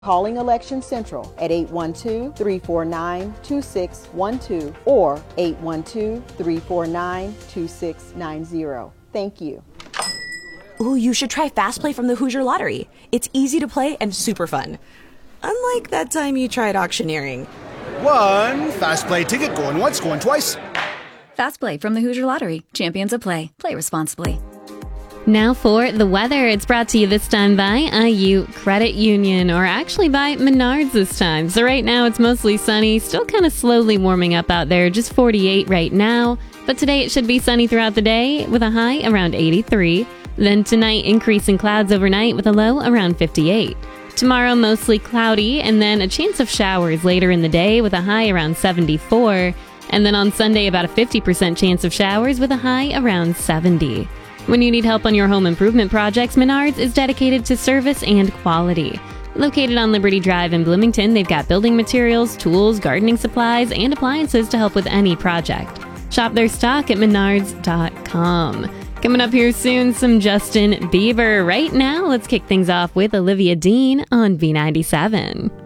Calling Election Central at 812-349-2612 or 812-349-2690. Thank you. Ooh, you should try Fast Play from the Hoosier Lottery. It's easy to play and super fun. Unlike that time you tried auctioneering. One Fast Play ticket going once, going twice. Fast Play from the Hoosier Lottery. Champions of Play. Play responsibly. Now for the weather. It's brought to you this time by IU Credit Union, or actually by Menards this time. So right now it's mostly sunny, still kind of slowly warming up out there, just 48 right now. But today it should be sunny throughout the day with a high around 83. Then tonight, increase in clouds overnight with a low around 58. Tomorrow, mostly cloudy, and then a chance of showers later in the day with a high around 74. And then on Sunday, about a 50% chance of showers with a high around 70. When you need help on your home improvement projects, Menards is dedicated to service and quality. Located on Liberty Drive in Bloomington, they've got building materials, tools, gardening supplies, and appliances to help with any project. Shop their stock at menards.com. Coming up here soon, some Justin Bieber. Right now, let's kick things off with Olivia Dean on B97.